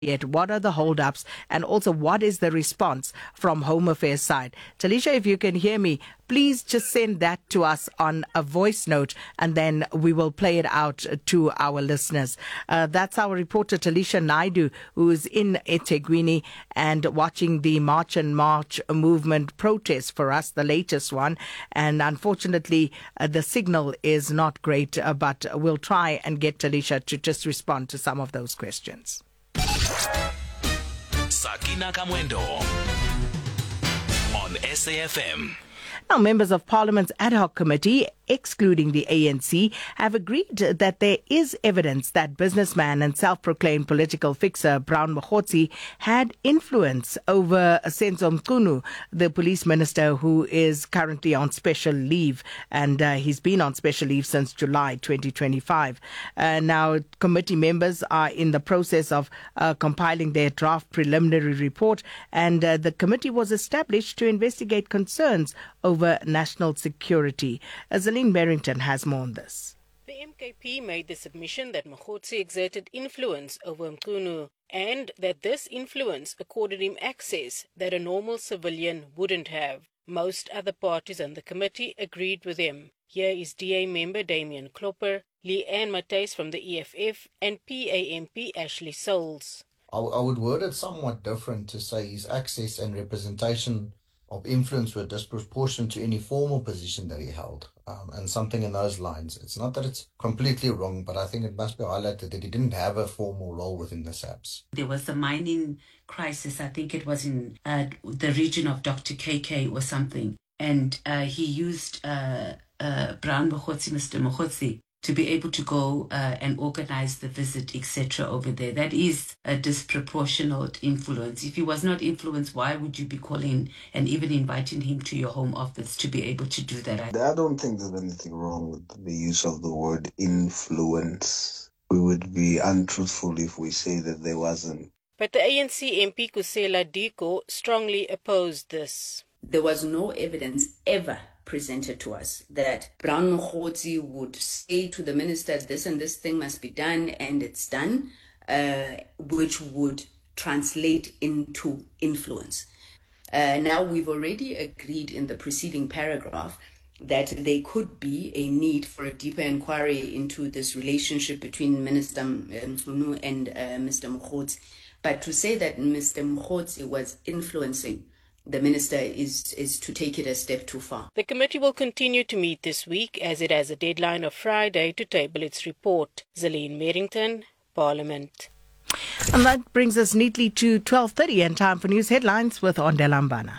yet? What are the holdups? And also, what is the response from Home Affairs side? Talisha, if you can hear me, please just send that to us on a voice note, and then we will play it out to our listeners. That's our reporter, Talisha Naidu, who is in eThekwini and watching the March and March movement protest for us, the latest one. And unfortunately, the signal is not great, but we'll try and get Talisha to just respond to some of those questions. Sakina Kamwendo on SAFM. Now, members of Parliament's ad hoc committee, excluding the ANC, have agreed that there is evidence that businessman and self-proclaimed political fixer Brown Mokhotsi had influence over Senzo Mchunu, the police minister who is currently on special leave, and he's been on special leave since July 2025. Now, committee members are in the process of compiling their draft preliminary report, and the committee was established to investigate concerns over national security. Zaline Merrington has more on this. The MKP made the submission that Mokhotsi exerted influence over Mchunu and that this influence accorded him access that a normal civilian wouldn't have. Most other parties on the committee agreed with him. Here is DA member Damian Klopper, Leanne Matthys from the EFF, and PAMP Ashley Souls. I would word it somewhat different to say his access and representation of influence were disproportionate to any formal position that he held, and something in those lines. It's not that it's completely wrong, but I think it must be highlighted that he didn't have a formal role within the SAPS. There was a mining crisis, I think it was in the region of Dr. KK or something, and he used Brown Mokhotsi, Mr. Mokhotsi, to be able to go and organize the visit, etc. over there. That is a disproportionate influence. If he was not influenced, why would you be calling and even inviting him to your home office to be able to do that? I don't think there's anything wrong with the use of the word influence. We would be untruthful if we say that there wasn't. But the ANC MP Kusela Diko strongly opposed this. There was no evidence ever presented to us that Brown Mokhotsi would say to the minister, this and this thing must be done, and it's done, which would translate into influence. Now, we've already agreed in the preceding paragraph that there could be a need for a deeper inquiry into this relationship between Minister Mchunu and Mr. Mokhotsi. But to say that Mr. Mokhotsi was influencing the minister is to take it a step too far. The committee will continue to meet this week as it has a deadline of Friday to table its report. Zaline Merrington, Parliament. And that brings us neatly to 12:30 and time for news headlines with Ondela Mbana.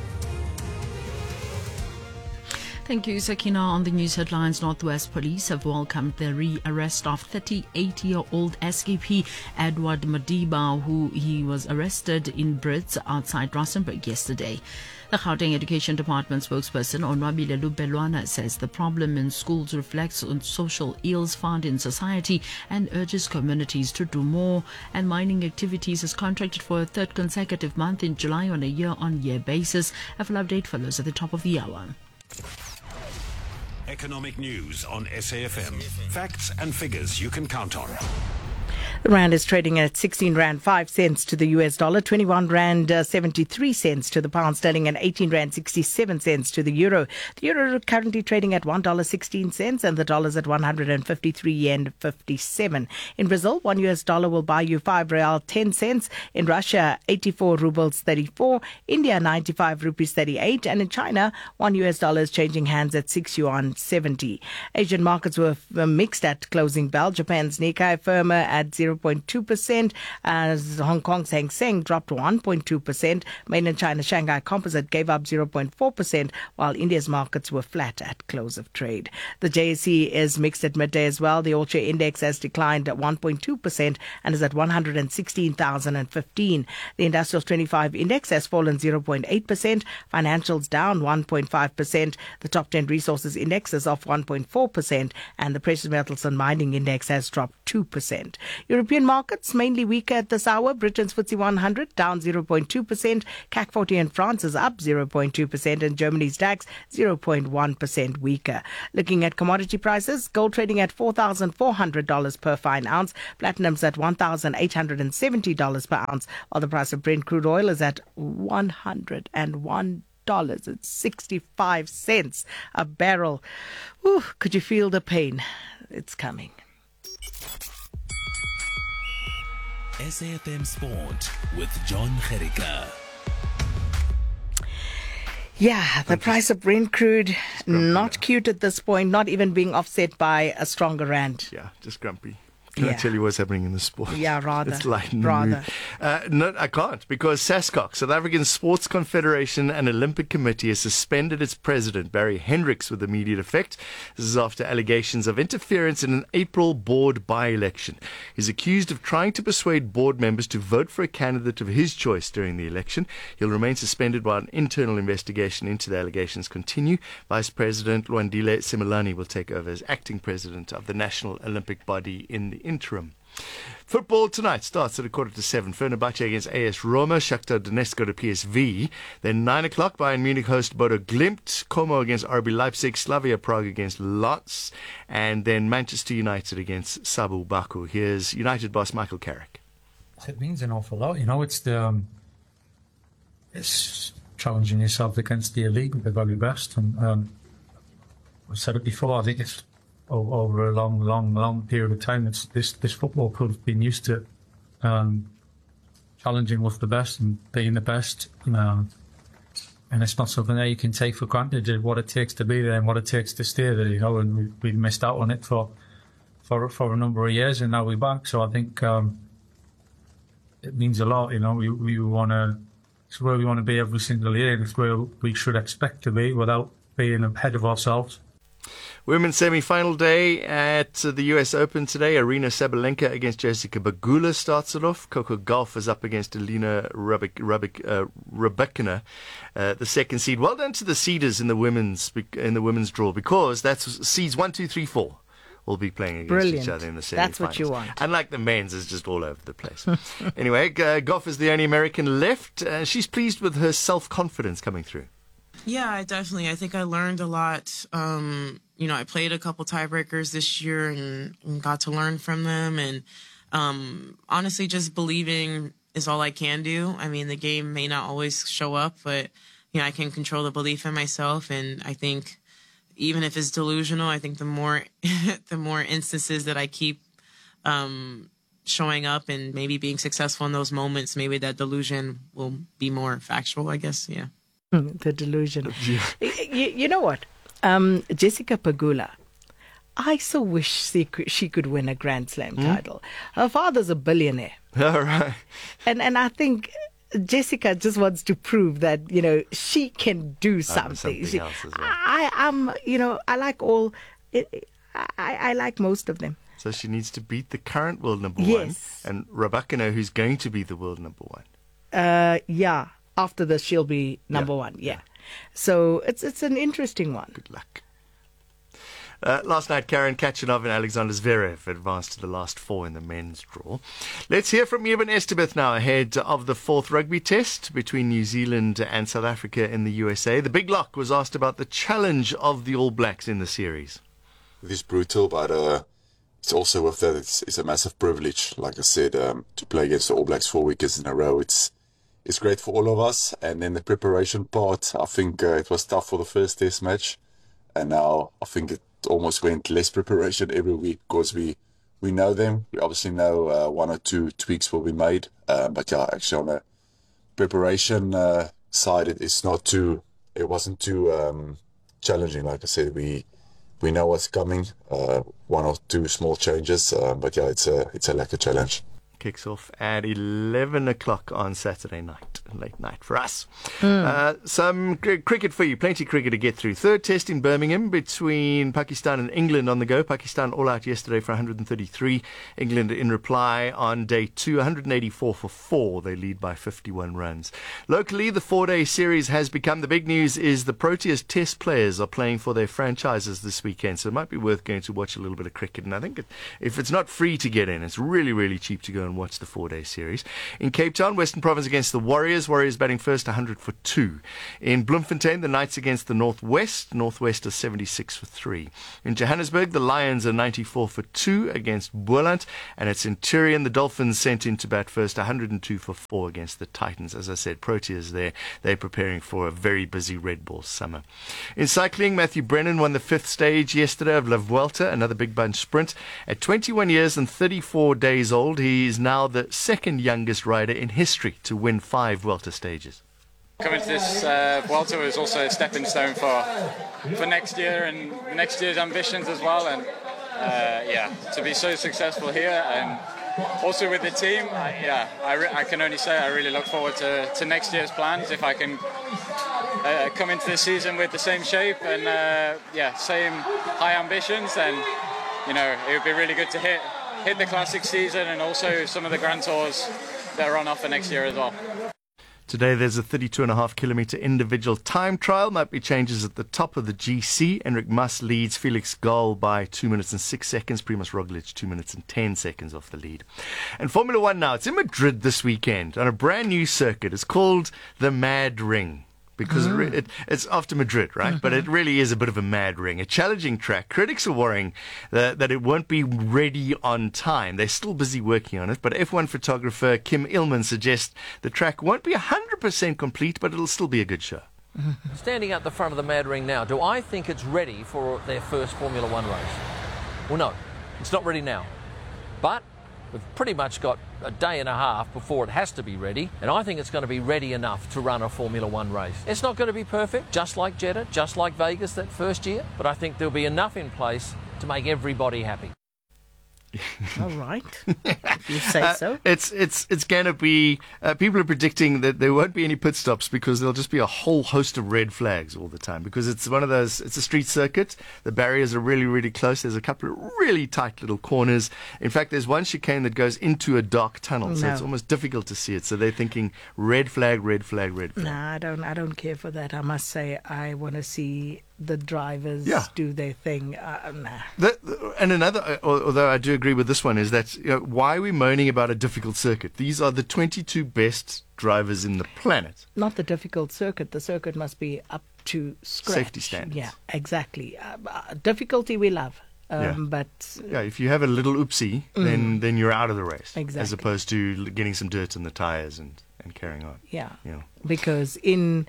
Thank you, Sakina. On the news headlines, Northwest Police have welcomed the re-arrest of 38-year-old SKP Edward Madiba, who he was arrested in Brits outside Rustenburg yesterday. The Gauteng Education Department spokesperson Onwabile Lubelwana says the problem in schools reflects on social ills found in society and urges communities to do more. And mining activities is contracted for a third consecutive month in July on a year-on-year basis. A full update follows at the top of the hour. Economic news on SAFM. Facts and figures you can count on. The rand is trading at 16 rand 5 cents to the US dollar, 21 rand 73 cents to the pound sterling, and 18 rand 67 cents to the euro. The euro currently trading at $1.16, and the dollar's at 153 yen 57. In Brazil, 1 US dollar will buy you 5 real 10 cents. In Russia, 84 rubles 34. India, 95 rupees 38. And in China, 1 US dollar is changing hands at 6 yuan 70. Asian markets were mixed at closing bell. Japan's Nikkei firmer at 0.2%, as Hong Kong's Hang Seng dropped 1.2%. Mainland China Shanghai Composite gave up 0.4%, while India's markets were flat at close of trade. The JSE is mixed at midday as well. The All Share Index has declined 1.2% and is at 116,015. The Industrials 25 Index has fallen 0.8%. Financials down 1.5%. The Top 10 Resources Index is off 1.4%, and the Precious Metals and Mining Index has dropped 2%. European European markets mainly weaker at this hour. Britain's FTSE 100 down 0.2%. CAC 40 in France is up 0.2%, and Germany's DAX 0.1% weaker. Looking at commodity prices, gold trading at $4,400 per fine ounce. Platinum's at $1,870 per ounce, while the price of Brent crude oil is at $101.65 a barrel. Ooh, could you feel the pain? It's coming. SAFM Sport with John Gericka. Yeah, the price of Brent crude, not cute at this point, not even being offset by a stronger rand. Yeah, just grumpy. Can I tell you what's happening in the sport? Yeah, rather. It's light in the mood. No, I can't, because SASCOC, South African Sports Confederation and Olympic Committee, has suspended its president, Barry Hendricks, with immediate effect. This is after allegations of interference in an April board by-election. He's accused of trying to persuade board members to vote for a candidate of his choice during the election. He'll remain suspended while an internal investigation into the allegations continue. Vice President Lwandile Simelane will take over as acting president of the National Olympic Body in the interim. Football tonight starts at 7:15. Fenerbahce against AS Roma, Shakhtar Donetsk go to PSV. Then 9 o'clock, Bayern Munich host Bodo Glimt, Como against RB Leipzig, Slavia Prague against Lens, and then Manchester United against Sabu Baku. Here's United boss Michael Carrick. It means an awful lot, It's it's challenging yourself against the elite, the very best, and I've said it before. I think it's over a long period of time. This football club has been used to challenging with the best and being the best, and it's not something that you can take for granted. What it takes to be there and what it takes to stay there, and we've missed out on it for a number of years, and now we're back. So I think it means a lot. We want to. It's where we want to be every single year, and it's where we should expect to be without being ahead of ourselves. Women's semi-final day at the US Open today. Arina Sabalenka against Jessica Pegula starts it off. Coco Gauff is up against Elena Rybakina, the second seed. Well done to the seeders in the women's draw, because that's seeds 1, 2, 3, 4 will be playing against each other in the semi-finals. That's what you want. Unlike the men's, is just all over the place. Anyway, Gauff is the only American left. She's pleased with her self-confidence coming through. Yeah, I think I learned a lot. I played a couple tiebreakers this year and got to learn from them. And honestly, just believing is all I can do. I mean, the game may not always show up, but, I can control the belief in myself. And I think even if it's delusional, I think the more instances that I keep showing up and maybe being successful in those moments, maybe that delusion will be more factual, I guess. Yeah. The delusion. You know what? Jessica Pegula, I so wish she could win a Grand Slam title. Her father's a billionaire. All right. And I think Jessica just wants to prove that, she can do something. Else as well. I like all, I like most of them. So she needs to beat the current world number one. And Rybakina, who's going to be the world number one. Yeah. After this, she'll be number one. Yeah. So it's an interesting one. Good luck. Last night, Karen Khachanov and Alexander Zverev advanced to the last four in the men's draw. Let's hear from Eben Etzebeth now ahead of the fourth rugby test between New Zealand and South Africa in the USA. The Big Lock was asked about the challenge of the All Blacks in the series. It is brutal, but it's also with that it's a massive privilege, like I said, to play against the All Blacks 4 weekends in a row. It's great for all of us. And then the preparation part, I think it was tough for the first test match. And now I think it almost went less preparation every week because we know them. We obviously know 1 or 2 tweaks will be made. But yeah, actually on the preparation side, it wasn't too challenging. Like I said, we know what's coming. 1 or 2 small changes. But yeah, it's a lack of challenge. Kicks off at 11 o'clock on Saturday night. late night for us. Some cricket for you, plenty of cricket to get through. Third test in Birmingham between Pakistan and England on the go. Pakistan all out yesterday for 133. England in reply on day 2, 184 for 4. They lead by 51 runs. Locally, the 4-day series has become the big news is the Proteas test players are playing for their franchises this weekend. So it might be worth going to watch a little bit of cricket. And I think if it's not free to get in, it's really, really cheap to go and watch the 4-day series. In Cape Town, Western Province against the Warriors. Warriors batting first, 100 for 2. In Bloemfontein, the Knights against the Northwest. Northwest are 76 for 3. In Johannesburg, the Lions are 94 for 2 against Boland. And at Centurion, the Dolphins sent in to bat first, 102 for 4 against the Titans. As I said, Proteas there. They're preparing for a very busy red ball summer. In cycling, Matthew Brennan won the 5th stage yesterday of La Vuelta, another big bunch sprint. At 21 years and 34 days old, he is now the second youngest rider in history to win 5 Vuelta stages. Coming to this Vuelta was also a stepping stone for next year and next year's ambitions as well. And to be so successful here and also with the team, I can only say I really look forward to next year's plans. If I can come into this season with the same shape and same high ambitions, then it would be really good to hit the classic season and also some of the Grand Tours that are on offer next year as well. Today there's a 32.5 kilometre individual time trial. Might be changes at the top of the GC. Enric Mas leads Felix Gall by 2 minutes and 6 seconds. Primož Roglic 2 minutes and 10 seconds off the lead. And Formula One now. It's in Madrid this weekend on a brand new circuit. It's called the Mad Ring. Because it's after Madrid, right? Mm-hmm. But it really is a bit of a mad ring. A challenging track. Critics are worrying that it won't be ready on time. They're still busy working on it. But F1 photographer Kim Illman suggests the track won't be 100% complete, but it'll still be a good show. Standing at the front of the mad ring now, do I think it's ready for their first Formula One race? Well, no. It's not ready now. But we've pretty much got a day and a half before it has to be ready, and I think it's going to be ready enough to run a Formula One race. It's not going to be perfect, just like Jeddah, just like Vegas that first year, but I think there'll be enough in place to make everybody happy. All right. You say so. It's going to be, people are predicting that there won't be any pit stops because there'll just be a whole host of red flags all the time because it's one of those, it's a street circuit. The barriers are really, really close. There's a couple of really tight little corners. In fact, there's one chicane that goes into a dark tunnel, so it's almost difficult to see it. So they're thinking red flag, red flag, red flag. No, I don't care for that. I must say I want to see the drivers do their thing. And another, although I do agree with this one, is that why are we moaning about a difficult circuit? These are the 22 best drivers in the planet. Not the difficult circuit. The circuit must be up to scratch. Safety standards. Yeah, exactly. Difficulty we love. But if you have a little oopsie, then you're out of the race. Exactly. As opposed to getting some dirt in the tires and carrying on. Yeah. Because in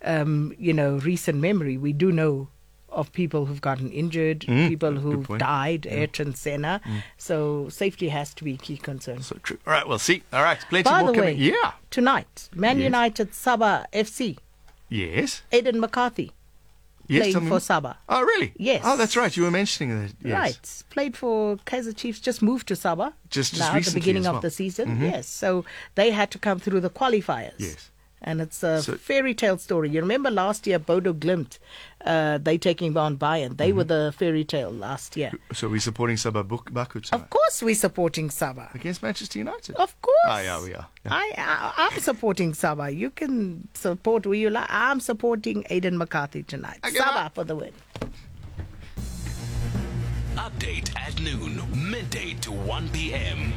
recent memory, we do know of people who've gotten injured, people who've died, Ayrton Senna. So safety has to be a key concern. So true. All right, we'll see. All right, plenty By more the coming. Way, tonight, Man United, Sabah FC. Yes. Aidan McCarthy. Playing for Sabah. Oh, really? Yes. Oh, that's right. You were mentioning that. Yes. Right. Played for Kaizer Chiefs, just moved to Sabah. Just now, at the beginning of the season. Yes. So they had to come through the qualifiers. Yes. And it's a fairy tale story. You remember last year, Bodo Glimt, they taking on Bayern. They were the fairy tale last year. So we're supporting Sabah Baku tonight? Of course we're supporting Sabah. Against Manchester United? Of course. Oh, yeah, we are. Yeah. I'm supporting Sabah. You can support who you like. I'm supporting Aidan McCarthy tonight. Sabah for the win. Update at noon, midday to 1 p.m.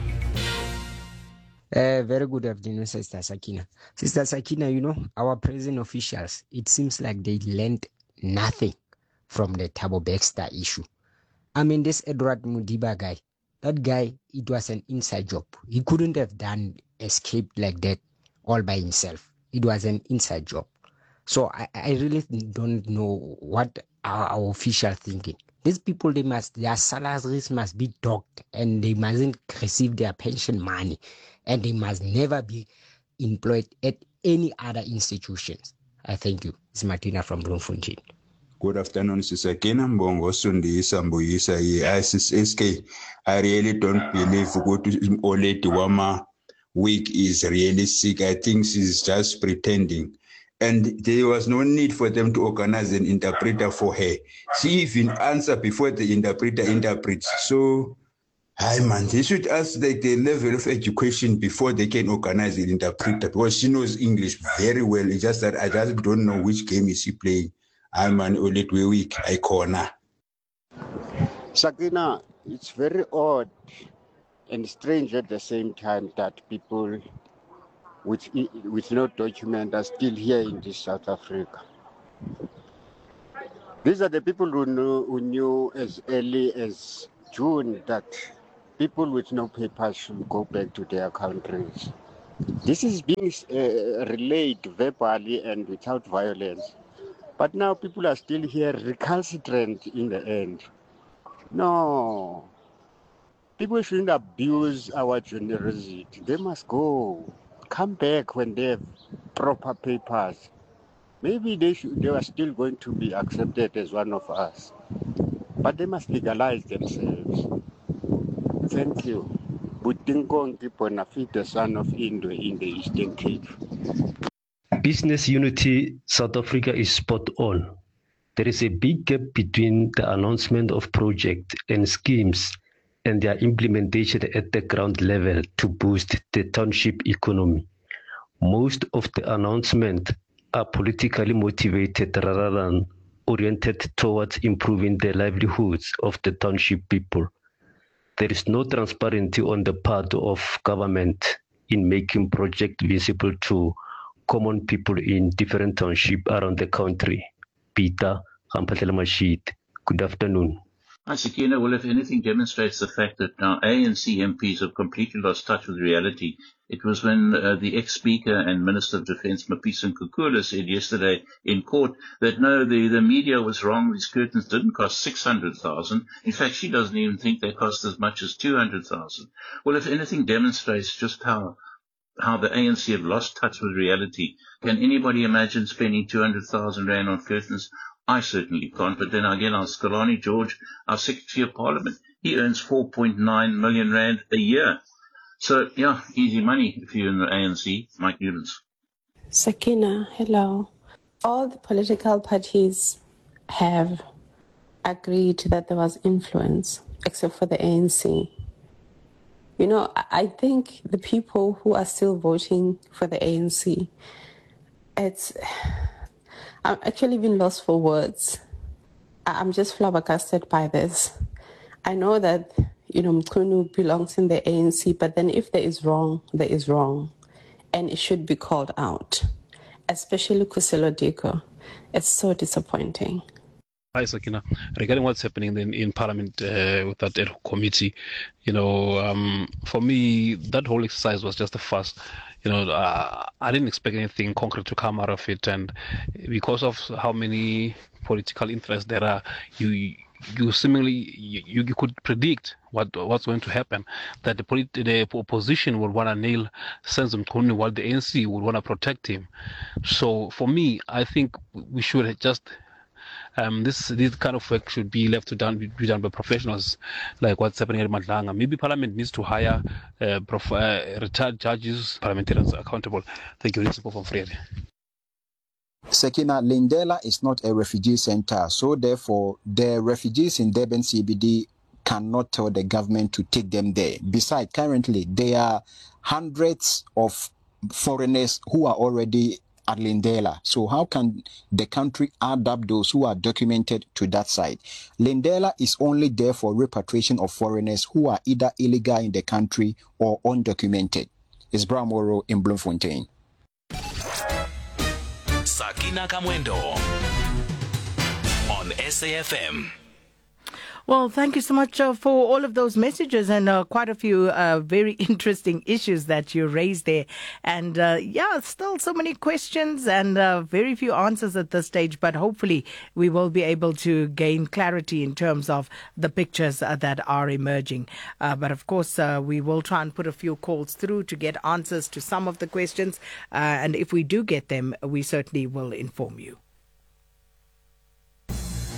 Very good afternoon, Sister Sakina. Sister Sakina, our present officials, it seems like they learned nothing from the Thabo Baxter issue. I mean, this Edward Mudiba guy, that guy, it was an inside job. He couldn't have done escape like that all by himself. It was an inside job. So I really don't know what our officials thinking. These people, their salaries must be docked and they mustn't receive their pension money. And they must never be employed at any other institutions. I thank you. It's Martina from Bloemfontein. Good afternoon, Sisakina Mbongo Sundisa Mbuyisa ISIS SK. I really don't believe ukuthi oledi week is realistic. I think she's just pretending. And there was no need for them to organize an interpreter for her. She even answered before the interpreter interprets. So, hi man, they should ask like the level of education before they can organize an interpreter, because she knows English very well. It's just that I just don't know which game is she playing. I'm an Oletwe week, I corner. Sakina, it's very odd and strange at the same time that people with no document are still here in this South Africa. These are the people who knew as early as June that people with no papers should go back to their countries. This is being relayed verbally and without violence. But now people are still here recalcitrant in the end. No. People shouldn't abuse our generosity. They must go. Come back when they have proper papers. Maybe they are still going to be accepted as one of us. But they must legalize themselves. Thank you. Butinkongi Bonafide, the son of Indwe in the Eastern Cape. Business unity, South Africa is spot on. There is a big gap between the announcement of projects and schemes and their implementation at the ground level to boost the township economy. Most of the announcements are politically motivated rather than oriented towards improving the livelihoods of the township people. There is no transparency on the part of government in making projects visible to common people in different townships around the country. Peter Mashid, good afternoon. Hi, Sakina. Well, if anything demonstrates the fact that now ANC MPs have completely lost touch with reality, it was when the ex-Speaker and Minister of Defence, Mapisa Nkukula, said yesterday in court that no, the media was wrong. These curtains didn't cost 600,000. In fact, she doesn't even think they cost as much as 200,000. Well, if anything demonstrates just how the ANC have lost touch with reality, can anybody imagine spending 200,000 rand on curtains? I certainly can't. But then again, our Skolani George, our Secretary of Parliament, he earns 4.9 million rand a year. So, yeah, easy money if you're in the ANC. Mike Newlands. Sakina, hello. All the political parties have agreed that there was influence, except for the ANC. You know, I think the people who are still voting for the ANC, I'm actually been lost for words. I'm just flabbergasted by this. I know that, Mkhunu belongs in the ANC, but then if there is wrong, there is wrong. And it should be called out, especially Kuselo Diko. It's so disappointing. Hi, Sakina. Regarding what's happening in Parliament with that ad hoc committee, for me, that whole exercise was just a farce. I didn't expect anything concrete to come out of it, and because of how many political interests there are, you could predict what's going to happen. That the opposition would want to nail Senzo Mkhunu while the ANC would want to protect him. So for me, I think we should just this kind of work should be left to be done by professionals, like what's happening at Madlanga. Maybe Parliament needs to hire retired judges, parliamentarians accountable. Thank you, Principal from Fred. Sekina, Lindela is not a refugee center, so therefore the refugees in Durban CBD cannot tell the government to take them there. Besides, currently there are hundreds of foreigners who are already at Lindela. So how can the country add up those who are documented to that side? Lindela is only there for repatriation of foreigners who are either illegal in the country or undocumented. It's Bramoro in Bloemfontein. Sakina Kamwendo on SAFM. Well, thank you so much for all of those messages and quite a few very interesting issues that you raised there. And still so many questions and very few answers at this stage, but hopefully we will be able to gain clarity in terms of the pictures that are emerging. But of course, we will try and put a few calls through to get answers to some of the questions. And if we do get them, we certainly will inform you.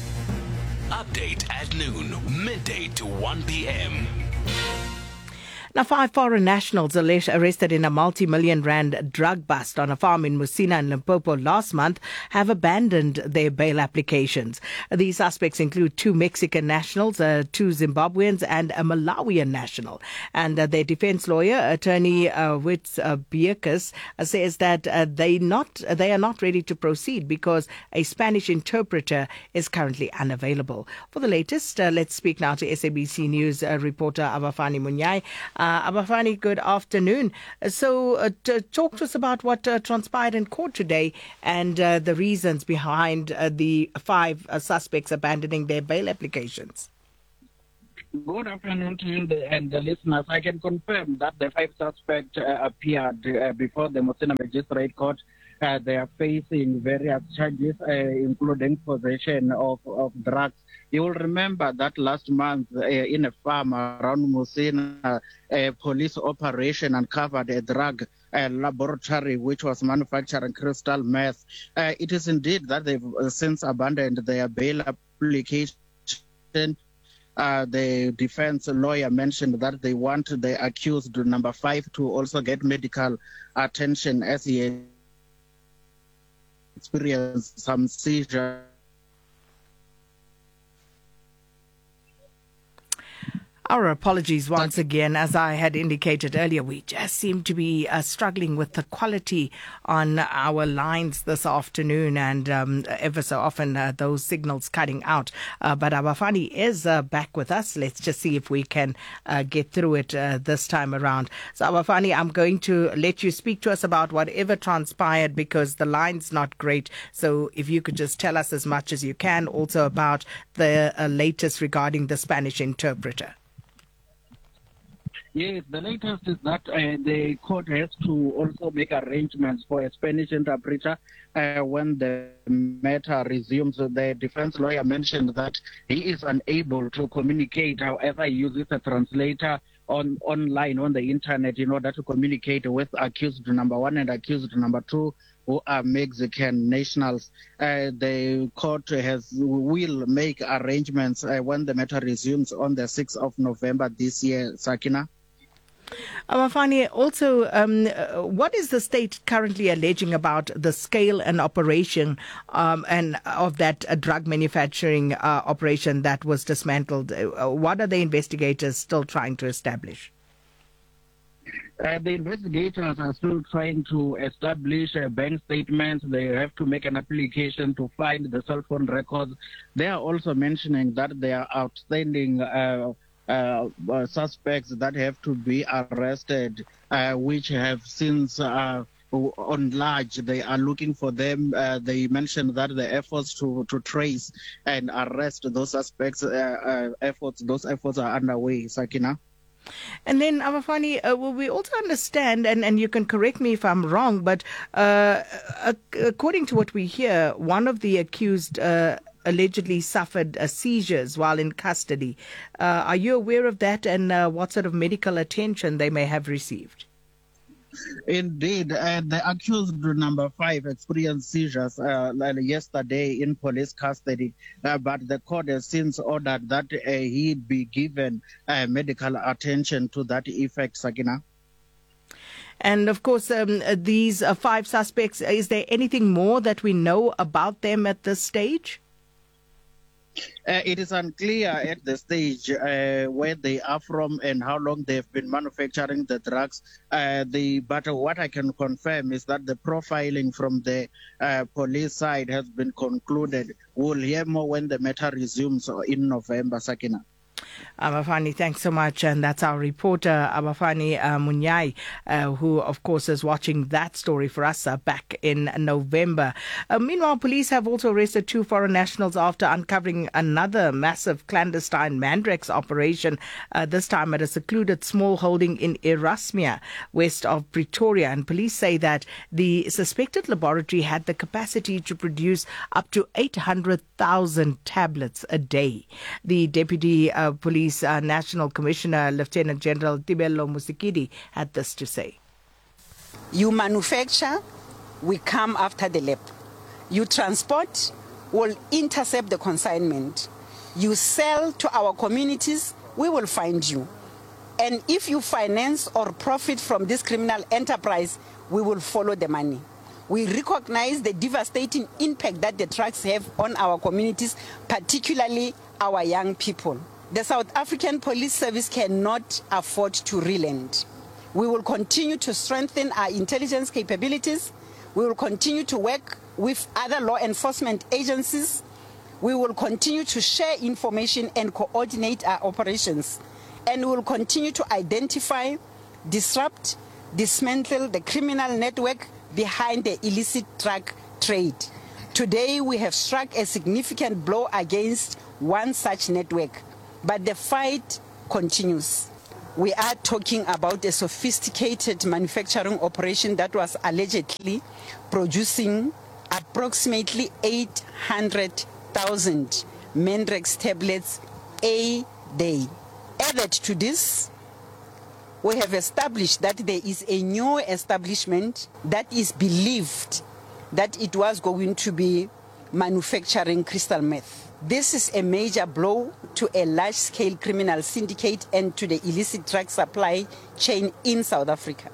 Update at noon, midday to 1 p.m. Now, 5 foreign nationals arrested in a multi-million rand drug bust on a farm in Musina and Limpopo last month have abandoned their bail applications. The suspects include 2 Mexican nationals, 2 Zimbabweans and a Malawian national. And their defense lawyer, attorney Witz Bierkus, says that they are not ready to proceed because a Spanish interpreter is currently unavailable. For the latest, let's speak now to SABC News reporter Abafani Munyai. Abafani, good afternoon. So talk to us about what transpired in court today and the reasons behind the 5 suspects abandoning their bail applications. Good afternoon to you and the listeners. I can confirm that the 5 suspects appeared before the Musina Magistrate Court. They are facing various charges, including possession of drugs. You will remember that last month in a farm around Musina, a police operation uncovered a drug laboratory which was manufacturing crystal meth. It is indeed that they've since abandoned their bail application. The defense lawyer mentioned that they want the accused, number 5, to also get medical attention as he experienced some seizure. Our apologies once again. As I had indicated earlier, we just seem to be struggling with the quality on our lines this afternoon, and ever so often those signals cutting out. But Abafani is back with us. Let's just see if we can get through it this time around. So Abafani, I'm going to let you speak to us about whatever transpired because the line's not great. So if you could just tell us as much as you can also about the latest regarding the Spanish interpreter. Yes, the latest is that the court has to also make arrangements for a Spanish interpreter when the matter resumes. The defense lawyer mentioned that he is unable to communicate, however, he uses a translator online on the internet in order to communicate with accused number 1 and accused number 2, who are Mexican nationals. The court will make arrangements when the matter resumes on the 6th of November this year, Sakina. Abafani, also, what is the state currently alleging about the scale and operation and of that drug manufacturing operation that was dismantled? What are the investigators still trying to establish? The investigators are still trying to establish bank statements. They have to make an application to find the cell phone records. They are also mentioning that there are outstanding suspects that have to be arrested, which have since on large. They are looking for them. They mentioned that the efforts to trace and arrest those suspects, those efforts are underway, Sakina. And then, Abafani, we also understand, and you can correct me if I'm wrong, but according to what we hear, one of the accused allegedly suffered seizures while in custody. Are you aware of that, and what sort of medical attention they may have received? Indeed, the accused number 5 experienced seizures yesterday in police custody, but the court has since ordered that he be given medical attention to that effect, Sakina. And of course, these 5 suspects, is there anything more that we know about them at this stage? It is unclear at the stage where they are from and how long they've been manufacturing the drugs. But what I can confirm is that the profiling from the police side has been concluded. We'll hear more when the matter resumes in November, Sakina. Abafani, thanks so much. And that's our reporter, Abafani Munyai, who, of course, is watching that story for us back in November. Meanwhile, police have also arrested 2 foreign nationals after uncovering another massive clandestine Mandrex operation, this time at a secluded small holding in Erasmia, west of Pretoria. And police say that the suspected laboratory had the capacity to produce up to 800,000 tablets a day. The deputy Police National Commissioner, Lieutenant General Tibello Musikidi, had this to say. You manufacture, we come after the lab. You transport, we'll intercept the consignment. You sell to our communities, we will find you. And if you finance or profit from this criminal enterprise, we will follow the money. We recognize the devastating impact that the drugs have on our communities, particularly our young people. The South African Police Service cannot afford to relent. We will continue to strengthen our intelligence capabilities. We will continue to work with other law enforcement agencies. We will continue to share information and coordinate our operations. And we will continue to identify, disrupt, dismantle the criminal network behind the illicit drug trade. Today, we have struck a significant blow against one such network, but the fight continues. We are talking about a sophisticated manufacturing operation that was allegedly producing approximately 800,000 Menrex tablets a day. Added to this, we have established that there is a new establishment that is believed that it was going to be manufacturing crystal meth. This is a major blow to a large-scale criminal syndicate and to the illicit drug supply chain in South Africa.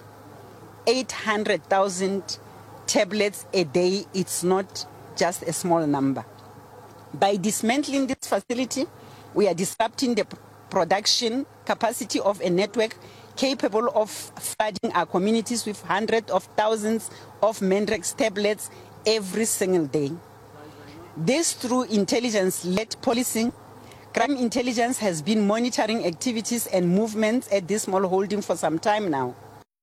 800,000 tablets a day, it's not just a small number. By dismantling this facility, we are disrupting the production capacity of a network capable of flooding our communities with hundreds of thousands of Menrex tablets every single day. This through intelligence-led policing. Crime intelligence has been monitoring activities and movements at this small holding for some time now.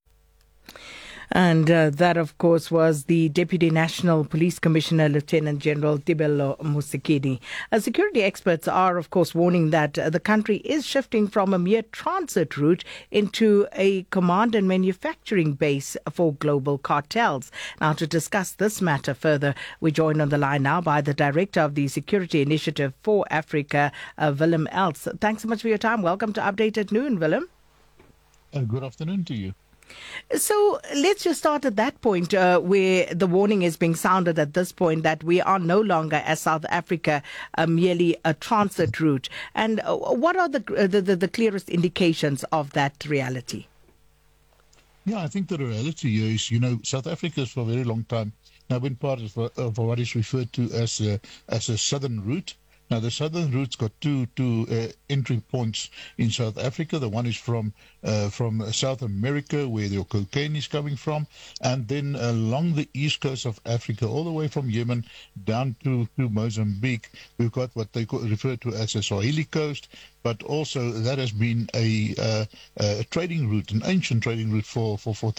And that, of course, was the Deputy National Police Commissioner, Lieutenant General Tibelo Musekedi. Security experts are, of course, warning that the country is shifting from a mere transit route into a command and manufacturing base for global cartels. Now, to discuss this matter further, we're joined on the line now by the Director of the Security Initiative for Africa, Willem Els. Thanks so much for your time. Welcome to Update at Noon, Willem. Good afternoon to you. So let's just start at that point where the warning is being sounded at this point that we are no longer, as South Africa, merely a transit route. And what are the clearest indications of that reality? Yeah, I think the reality here is, South Africa has for a very long time now been part of what is referred to as a southern route. Now, the southern route's got two entry points in South Africa. The one is from South America, where the cocaine is coming from, and then along the east coast of Africa, all the way from Yemen down to Mozambique, we've got what they refer to as the Swahili coast. But also that has been a trading route, an ancient trading route for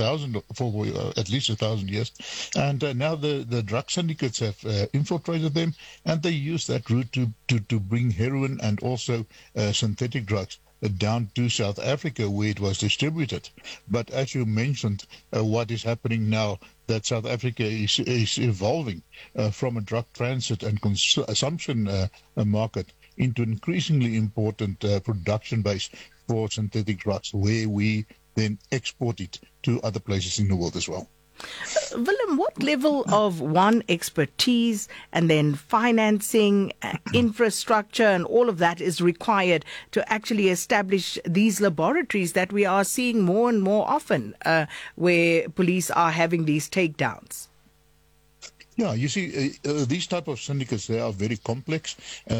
at least 1,000 years. And now the drug syndicates have infiltrated them, and they use that route to bring heroin and also synthetic drugs down to South Africa, where it was distributed. But as you mentioned, what is happening now, that South Africa is evolving from a drug transit and consumption market into an increasingly important production base for synthetic drugs, where we then export it to other places in the world as well. Willem, what level of expertise and then financing, infrastructure and all of that is required to actually establish these laboratories that we are seeing more and more often where police are having these takedowns? Yeah, you see, these type of syndicates, they are very complex.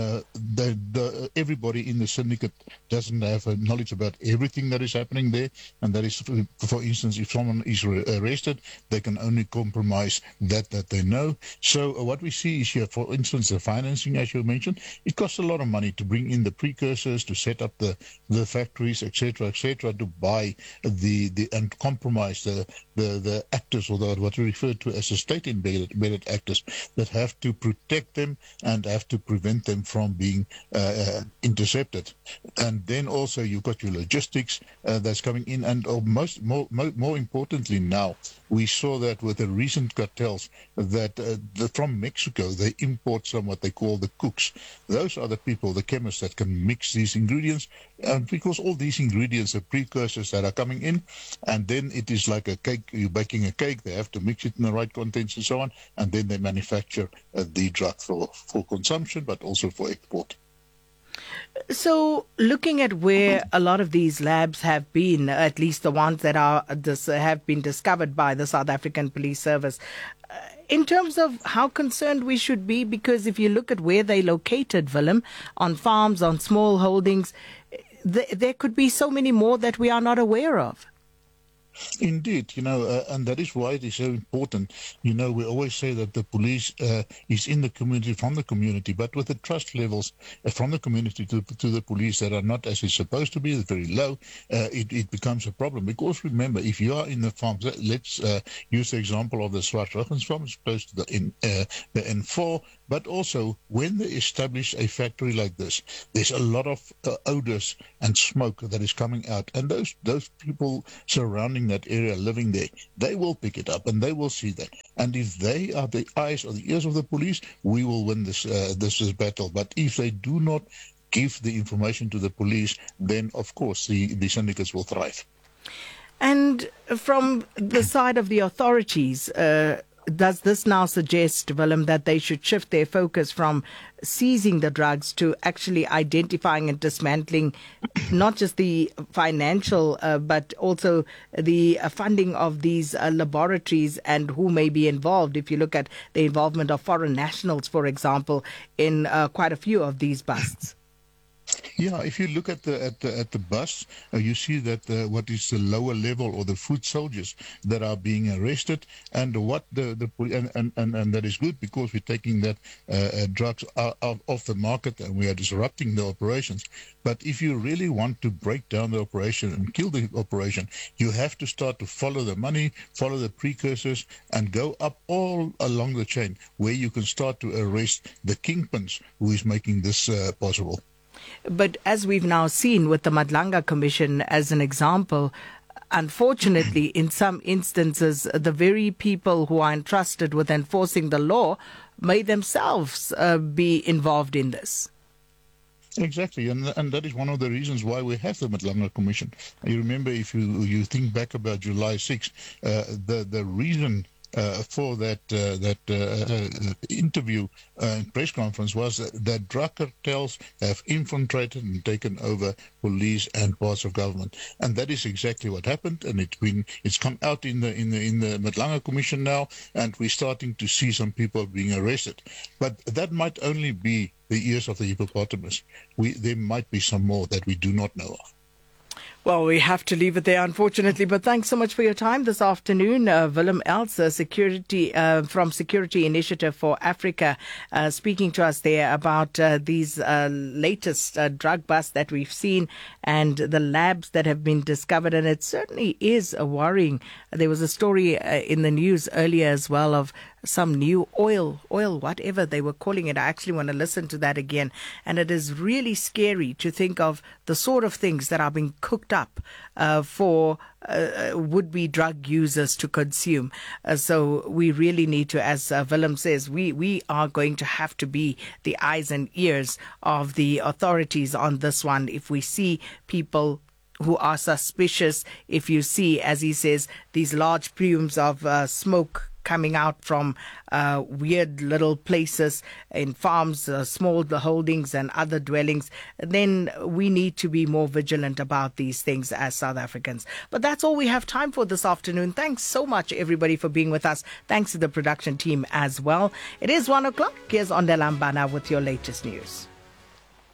Everybody in the syndicate doesn't have knowledge about everything that is happening there. And that is, for instance, if someone is arrested, they can only compromise that they know. So what we see is here, for instance, the financing, as you mentioned, it costs a lot of money to bring in the precursors, to set up the factories, etc., to buy and compromise the actors, or what we refer to as the state-embedded actors that have to protect them and have to prevent them from being intercepted. And then also you've got your logistics that's coming in, and more importantly now, we saw that with the recent cartels that from Mexico they import some what they call the cooks. Those are the people, the chemists, that can mix these ingredients, because all these ingredients are precursors that are coming in, and then it is like a cake. You're baking a cake, they have to mix it in the right contents and so on, and then they manufacture the drug for consumption, but also for export. So, looking at where a lot of these labs have been, at least the ones that have been discovered by the South African Police Service, in terms of how concerned we should be, because if you look at where they located, Willem, on farms, on small holdings, there could be so many more that we are not aware of. Indeed, and that is why it is so important. We always say that the police is in the community, from the community, but with the trust levels from the community to the police that are not as it's supposed to be, very low, it becomes a problem. Because remember, if you are in the farms, let's use the example of the Swartrugens farm, it's close to the N4, but also when they establish a factory like this, there's a lot of odors and smoke that is coming out, and those people surrounding that area, living there, they will pick it up and they will see that. And if they are the eyes or the ears of the police, we will win this battle. But if they do not give the information to the police, then of course the syndicates will thrive. And from the side of the authorities, does this now suggest, Willem, that they should shift their focus from seizing the drugs to actually identifying and dismantling not just the financial, but also the funding of these laboratories and who may be involved? If you look at the involvement of foreign nationals, for example, in quite a few of these busts. Yeah, if you look at the bus, you see that what is the lower level or the foot soldiers that are being arrested, and what and that is good because we're taking that drugs out off the market and we are disrupting the operations. But if you really want to break down the operation and kill the operation, you have to start to follow the money, follow the precursors, and go up all along the chain where you can start to arrest the kingpins who is making this possible. But as we've now seen with the Madlanga Commission as an example, unfortunately, in some instances, the very people who are entrusted with enforcing the law may themselves be involved in this. Exactly, and that is one of the reasons why we have the Madlanga Commission. You remember, if you think back about July 6th, the reason for that interview and press conference was that drug cartels have infiltrated and taken over police and parts of government, and that is exactly what happened. And it's come out in the Madlanga Commission now, and we're starting to see some people being arrested. But that might only be the ears of the hippopotamus. There might be some more that we do not know of. Well, we have to leave it there, unfortunately, but thanks so much for your time this afternoon. Willem Elser, from Security Initiative for Africa, speaking to us there about these latest drug busts that we've seen and the labs that have been discovered. And it certainly is worrying. There was a story in the news earlier as well of some new oil, whatever they were calling it. I actually want to listen to that again. And it is really scary to think of the sort of things that are being cooked up for would-be drug users to consume. So we really need to, as Willem says, we are going to have to be the eyes and ears of the authorities on this one. If we see people who are suspicious, if you see, as he says, these large plumes of smoke coming out from weird little places in farms, small holdings and other dwellings, then we need to be more vigilant about these things as South Africans. But that's all we have time for this afternoon. Thanks so much, everybody, for being with us. Thanks to the production team as well. It is 1 o'clock. Here's Ondela Mbana with your latest news.